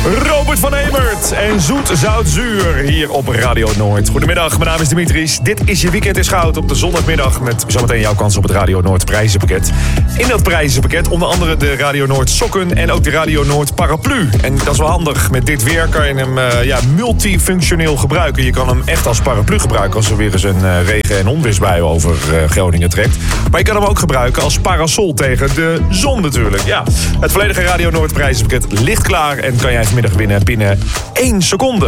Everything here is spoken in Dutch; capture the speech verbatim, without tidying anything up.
Robert van Hemert en Zoet Zout Zuur hier op Radio Noord. Goedemiddag, mijn naam is Dimitris. Dit is je Weekend is Goud op de zondagmiddag met zometeen jouw kans op het Radio Noord prijzenpakket. In dat prijzenpakket onder andere de Radio Noord sokken en ook de Radio Noord paraplu. En dat is wel handig. Met dit weer kan je hem uh, ja, multifunctioneel gebruiken. Je kan hem echt als paraplu gebruiken als er weer eens een uh, regen- en onweersbui over uh, Groningen trekt. Maar je kan hem ook gebruiken als parasol tegen de zon natuurlijk. Ja, het volledige Radio Noord prijzenpakket ligt klaar en kan jij vanmiddag winnen binnen één seconde.